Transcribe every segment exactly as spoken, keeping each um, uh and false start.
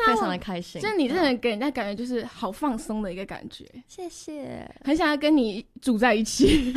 非常的开心。 就是你真的给人家感觉就是好放松的一个感觉， 谢谢， 很想要跟你住在一起。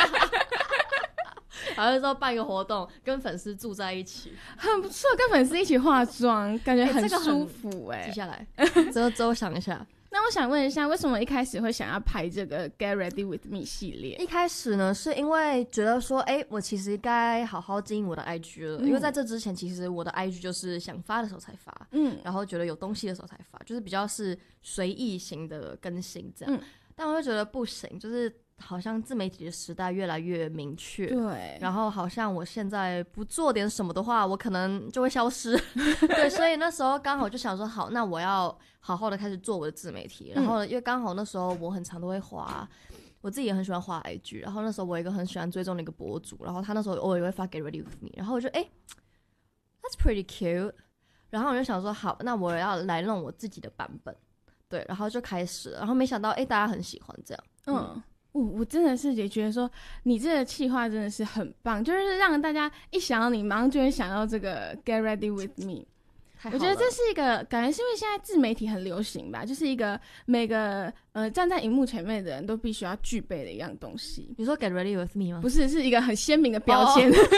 还是说办一个活动，跟粉丝住在一起， 很不错，跟粉丝一起化妆，感觉很欸这个很舒服哎、 记下来，之后之后想一下。 那我想问一下，为什么一开始会想要拍这个 Get Ready With Me 系列？ 一开始呢，是因为觉得说，哎、欸，我其实该好好经营我的 I G 了、嗯，因为在这之前，其实我的 I G 就是想发的时候才发，嗯，然后觉得有东西的时候才发，就是比较是随意型的更新这样。嗯、但我就觉得不行，就是好像自媒体的时代越来越明确， 对， 然后好像我现在不做点什么的话，我可能就会消失，对，所以那时候刚好就想说，好，那我要好好的开始做我的自媒体，然后因为刚好那时候我很常都会滑，我自己也很喜欢滑 I G， 然后那时候我有一个很喜欢追踪的一个博主，然后他那时候偶尔也会发 Get Ready With Me， 然后我就哎、欸、，That's pretty cute， 然后我就想说，好，那我要来弄我自己的版本，对，然后就开始了，然后没想到哎、欸，大家很喜欢这样，嗯。 嗯我我真的是也觉得说，你这个企划真的是很棒，就是让大家一想到你，马上就会想到这个 Get Ready With Me。我觉得这是一个感觉，是因为现在自媒体很流行吧，就是一个每个呃站在荧幕前面的人都必须要具备的一样东西。 你说 Get Ready With Me 吗？ 不是，是一个很鲜明的标签。Oh.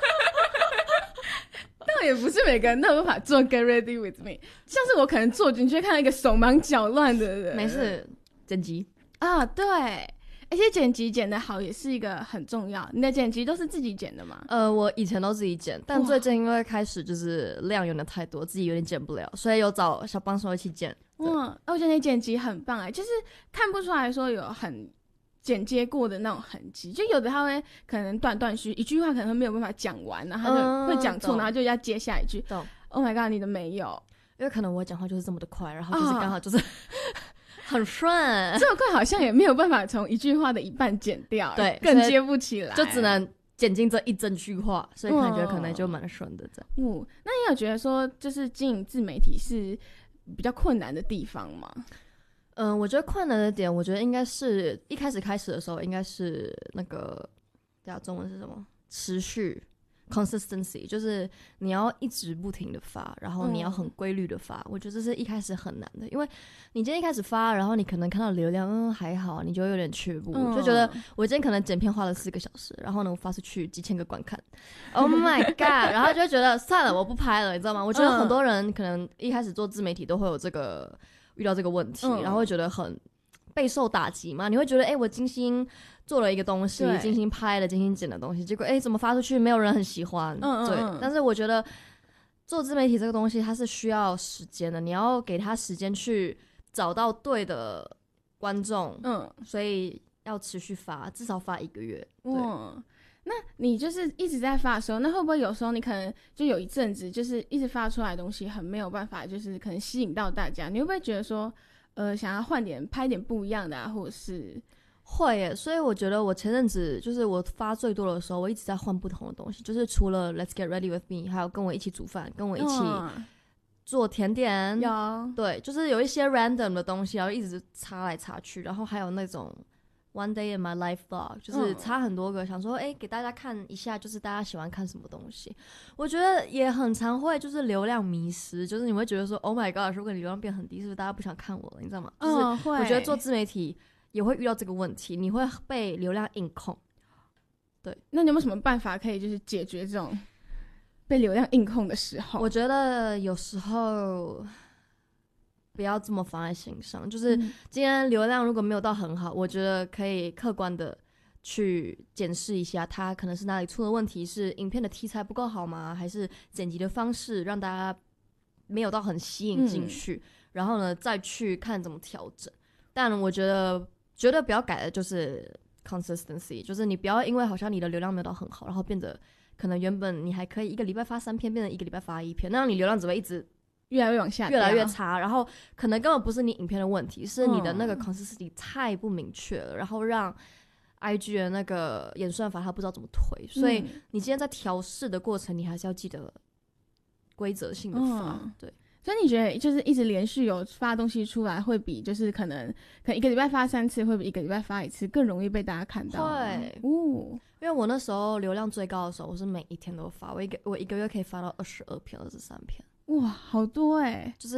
但也不是每个人都有办法做 Get Ready With Me， 像是我可能做，你就会看到一个手忙脚乱的人。 没事，剪辑啊，对。而且剪辑剪得好也是一个很重要。你的剪辑都是自己剪的吗？ 呃，我以前都自己剪，但最近因为开始就是量有点太多，自己有点剪不了，所以有找小帮手一起剪。 哇，我觉得你剪辑很棒哎，就是看不出来说有很剪接过的那种痕迹，就有的他会可能断断续，一句话可能没有办法讲完，然后他就会讲错、嗯，然后就要接下一句。懂 ？Oh my god， 你的没有， 因为可能我讲话就是这么的快，然后就是刚好就是。哦很顺， 这么快好像也没有办法从一句话的一半剪掉，对，更接不起来， 就只能剪进这一整句话，所以感觉可能就蛮顺的这样。 嗯，那你有觉得说，就是经营自媒体是比较困难的地方吗？ 嗯，我觉得困难的点，我觉得应该是一开始开始的时候，应该是那个，对啊，中文是什么？持续。consistency 就是你要一直不停的发，然后你要很规律的发、嗯、我觉得这是一开始很难的，因为你今天一开始发，然后你可能看到流量嗯还好，你就有点却步、嗯、就觉得我今天可能剪片花了四个小时，然后呢我发出去几千个观看，Oh my god 然后就觉得算了我不拍了，你知道吗？我觉得很多人可能一开始做自媒体都会有这个遇到这个问题、嗯、然后会觉得很备受打击嘛，你会觉得哎、欸，我精心做了一个东西，精心拍了精心剪的东西，结果哎、欸，怎么发出去没有人很喜欢？嗯嗯嗯对，但是我觉得做自媒体这个东西它是需要时间的，你要给他时间去找到对的观众，嗯，所以要持续发，至少发一个月。对， 嗯，那你就是一直在发的时候，那会不会有时候你可能就有一阵子就是一直发出来的东西很没有办法，就是可能吸引到大家，你会不会觉得说？呃，想要换点拍点不一样的啊，或者是会耶，所以我觉得我前阵子就是我发最多的时候，我一直在换不同的东西，就是除了 Let's Get Ready With Me， 还有跟我一起煮饭，跟我一起做甜点，有、嗯、对，就是有一些 random 的东西，然后一直插来插去，然后还有那种 One Day in My Life Vlog， 就是插很多个，嗯、想说哎、欸，给大家看一下，就是大家喜欢看什么东西。我觉得也很常会就是流量迷失，就是你会觉得说 Oh my god， 如果你流量变很低，是不是大家不想看我了？你知道吗？就是我觉得做自媒体也会遇到这个问题，你会被流量硬控。对， 那你有没有什么办法可以就是解决这种被流量硬控的时候？ 我觉得有时候不要这么放在心上，就是今天流量如果没有到很好，我觉得可以客观的去检视一下它可能是哪里出了问题，是影片的题材不够好吗？还是剪辑的方式让大家没有到很吸引进去、嗯、然后呢再去看怎么调整。但我觉得绝对不要改的就是 consistency， 就是你不要因为好像你的流量没有到很好，然后变得可能原本你还可以一个礼拜发三篇变成一个礼拜发一篇，那样你流量只会一直越来越往下， 越来越差，然后可能根本不是你影片的问题，是你的那个 consistency 太不明确了、嗯、然后让 I G 的那个演算法它不知道怎么推、嗯、所以你今天在调试的过程你还是要记得规则性的发、嗯、对。 所以你觉得就是一直连续有发东西出来会比就是可能可能一个礼拜发三次会比一个礼拜发一次更容易被大家看到？ 会、哦、因为我那时候流量最高的时候我是每一天都发，我一个我一个月可以发到二十二篇二十三篇， 哇好多耶、欸、 就是